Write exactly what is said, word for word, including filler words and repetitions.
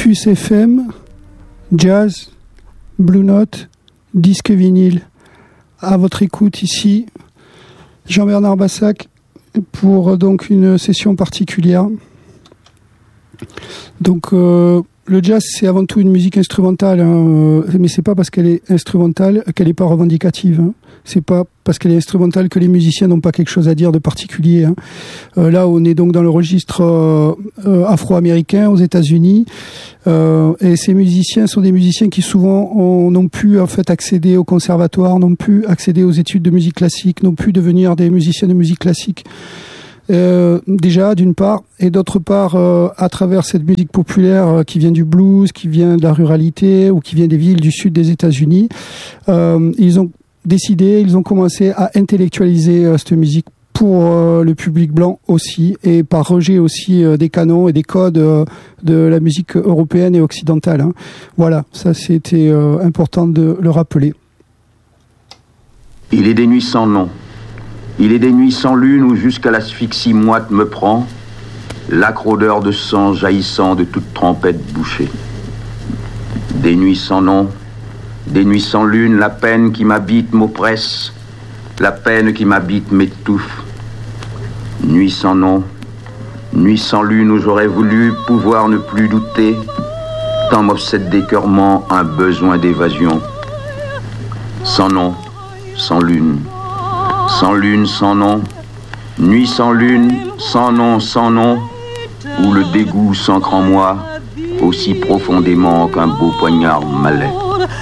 Campus F M, jazz, Blue Note, disque vinyle. À votre écoute ici, Jean-Bernard Bassac pour donc une session particulière. Donc euh, le jazz, c'est avant tout une musique instrumentale, hein, mais c'est pas parce qu'elle est instrumentale qu'elle n'est pas revendicative. Hein. C'est pas parce qu'elle est instrumentale que les musiciens n'ont pas quelque chose à dire de particulier. Hein. Euh, là, on est donc dans le registre euh, euh, afro-américain aux États-Unis, euh, et ces musiciens sont des musiciens qui souvent ont, n'ont pu en fait accéder au conservatoire, n'ont pu accéder aux études de musique classique, n'ont pu devenir des musiciens de musique classique. Euh, déjà d'une part, et d'autre part euh, à travers cette musique populaire euh, qui vient du blues, qui vient de la ruralité ou qui vient des villes du sud des États-Unis, euh, ils ont décidé, ils ont commencé à intellectualiser euh, cette musique pour euh, le public blanc aussi, et par rejet aussi euh, des canons et des codes euh, de la musique européenne et occidentale. Hein. Voilà, ça c'était euh, important de le rappeler. Il est des nuits sans nom. Il est des nuits sans lune où jusqu'à l'asphyxie moite me prend, l'âcre odeur de sang jaillissant de toute trempette bouchée. Des nuits sans nom, des nuits sans lune, la peine qui m'habite m'oppresse, la peine qui m'habite m'étouffe. Nuit sans nom, nuit sans lune où j'aurais voulu pouvoir ne plus douter, tant m'obsède d'écœurement un besoin d'évasion. Sans nom, sans lune. Sans lune, sans nom, nuit sans lune, sans nom, sans nom, où le dégoût s'ancre en moi aussi profondément qu'un beau poignard malais.